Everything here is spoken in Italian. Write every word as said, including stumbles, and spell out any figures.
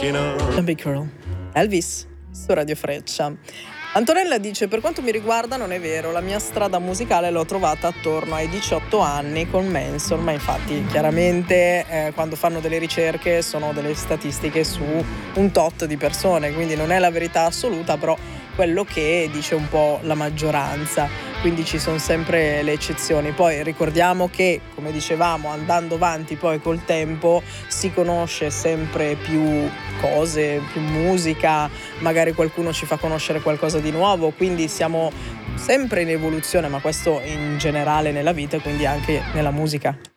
Big Girl, Elvis su Radio Freccia. Antonella dice: per quanto mi riguarda non è vero, la mia strada musicale l'ho trovata attorno ai diciotto anni con Manson, ma infatti chiaramente eh, quando fanno delle ricerche sono delle statistiche su un tot di persone, quindi non è la verità assoluta, però quello che dice un po' la maggioranza, quindi ci sono sempre le eccezioni. Poi ricordiamo che, come dicevamo, andando avanti poi col tempo si conosce sempre più cose, più musica, magari qualcuno ci fa conoscere qualcosa di nuovo, quindi siamo sempre in evoluzione, ma questo in generale nella vita, quindi anche nella musica.